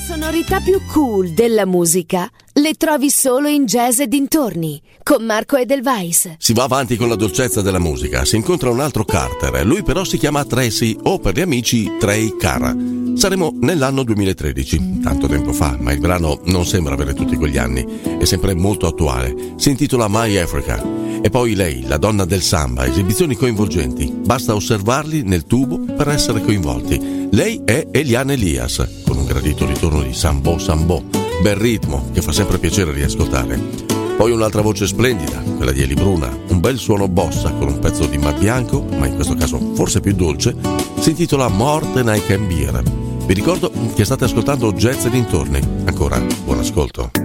sonorità più cool della musica le trovi solo in Jazz e dintorni, con Marco Edelweiss. Si va avanti con la dolcezza della musica, si incontra un altro Carter, lui però si chiama Tracy o per gli amici Trey Carr. Saremo nell'anno 2013, tanto tempo fa, ma il brano non sembra avere tutti quegli anni, è sempre molto attuale, si intitola My Africa. E poi lei, la donna del samba, esibizioni coinvolgenti, basta osservarli nel tubo per essere coinvolti. Lei è Eliane Elias, con un gradito ritorno di Sambo Sambo, bel ritmo che fa sempre piacere riascoltare. Poi un'altra voce splendida, quella di Eli Bruna, un bel suono bossa con un pezzo di Matt Bianco, ma in questo caso forse più dolce, si intitola More Than I Can Bear. Vi ricordo che state ascoltando Jazz e dintorni. Ancora buon ascolto.